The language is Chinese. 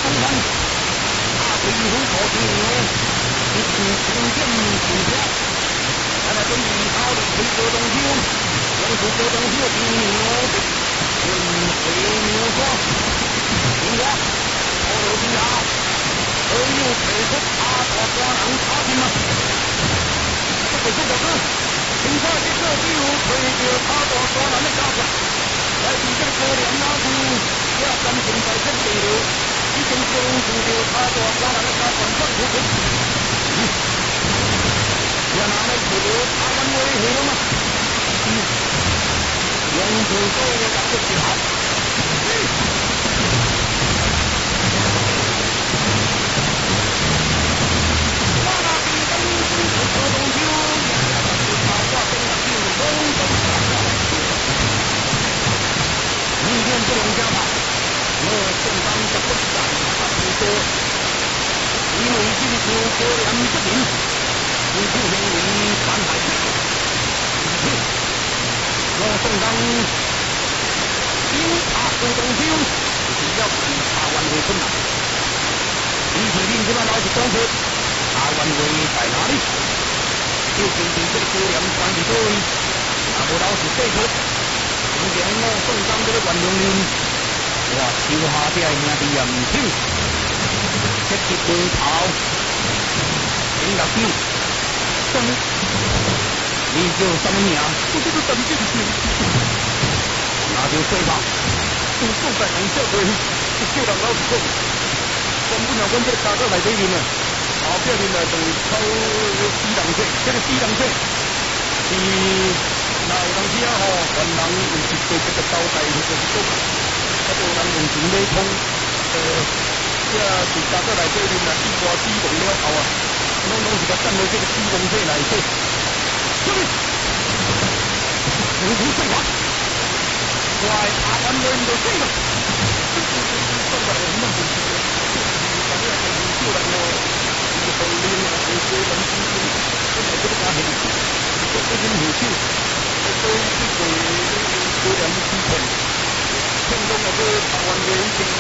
东山，大水虎口牛，一群青剑金飘，咱们准备好了推各种酒，用出各种酒精牛，混水牛霜，青瓜，好肉皮啊，都有推出大大瓜郎差评吗？这个小伙子，听说这个酒推着大大瓜郎的架子，来比这个两马子，也赶紧在这里头。已经封住了他多光南的大管管出去，也拿来取得台湾威胁了吗？用出所有两个旗号，我那比登是可动酒，他话跟他就东东明天不能加码。我正当这不敢他不说，因为这个是过两不行，你不能为反海去。我正当因他不动手，就是要看他挽回困难。你听听这帮老师讲说，他挽回在哪里？就凭凭这个过两关的队，那个老师说说，今天我正当这个万龙林。我手下这兄弟也唔少，一支半炮，整入標，真你叫什麼名？我叫做鄧金條。那就說吧。我送在紅色隊，叫人老實講，根本有阮這個家伙來對面啊！後邊面啊，就抽私人車，這個私人車是那有當時啊，吼，原人有一個這個交代，就是講。啊，無人用錢買通，即係大家來對面啊，地瓜地動了後啊，攏是個等到這個地動車來說，這邊，無無廢話，我係台灣人就對了，真係很難解釋嘅，但係係唔少人喎，以後你啊，係個人之間，真係這個家庭，這個人好少，對這個個人之前。聽講我都台灣嘅已經